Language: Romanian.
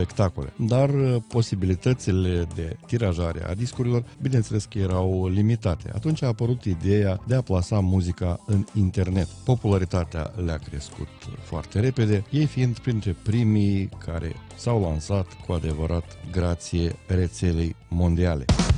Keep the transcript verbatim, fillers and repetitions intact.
spectacole. Dar posibilitățile de tirajare a discurilor, bineînțeles că erau limitate. Atunci a apărut ideea de a plasa muzica în internet. Popularitatea le-a crescut foarte repede, ei fiind printre primii care s-au lansat cu adevărat grație rețelei mondiale.